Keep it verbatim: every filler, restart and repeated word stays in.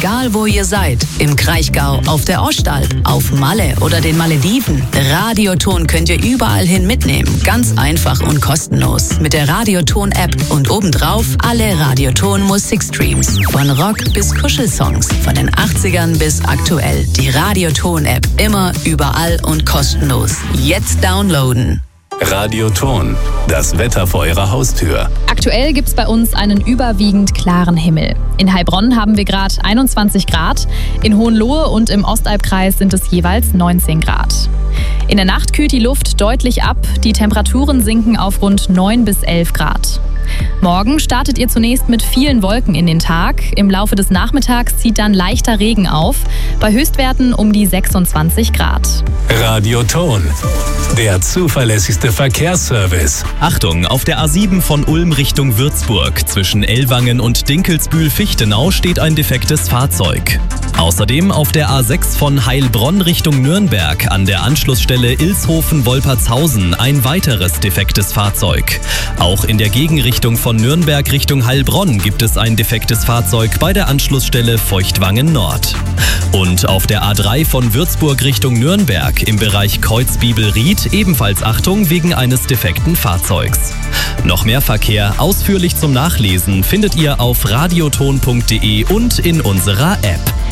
Egal wo ihr seid, im Kraichgau, auf der Ostalb, auf Malle oder den Malediven, Radioton könnt ihr überall hin mitnehmen. Ganz einfach und kostenlos. Mit der Radioton-App und obendrauf alle Radioton-Musikstreams. Von Rock bis Kuschelsongs, von den achtzigern bis aktuell. Die Radioton-App immer, überall und kostenlos. Jetzt downloaden. Radioton, das Wetter vor Ihrer Haustür. Aktuell gibt es bei uns einen überwiegend klaren Himmel. In Heilbronn haben wir gerade einundzwanzig Grad, in Hohenlohe und im Ostalbkreis sind es jeweils neunzehn Grad. In der Nacht kühlt die Luft deutlich ab, die Temperaturen sinken auf rund neun bis elf Grad. Morgen startet ihr zunächst mit vielen Wolken in den Tag. Im Laufe des Nachmittags zieht dann leichter Regen auf, bei Höchstwerten um die sechsundzwanzig Grad. Radioton, der zuverlässigste Verkehrsservice. Achtung, auf der A sieben von Ulm Richtung Würzburg zwischen Ellwangen und Dinkelsbühl-Fichtenau steht ein defektes Fahrzeug. Außerdem auf der A sechs von Heilbronn Richtung Nürnberg an der Anschlussstelle Ilshofen-Wolpertshausen ein weiteres defektes Fahrzeug. Auch in der Gegenrichtung von Nürnberg Richtung Heilbronn gibt es ein defektes Fahrzeug bei der Anschlussstelle Feuchtwangen Nord. Und auf der A drei von Würzburg Richtung Nürnberg im Bereich Kreuzbibel-Ried ebenfalls Achtung wegen eines defekten Fahrzeugs. Noch mehr Verkehr ausführlich zum Nachlesen findet ihr auf radioton punkt de und in unserer App.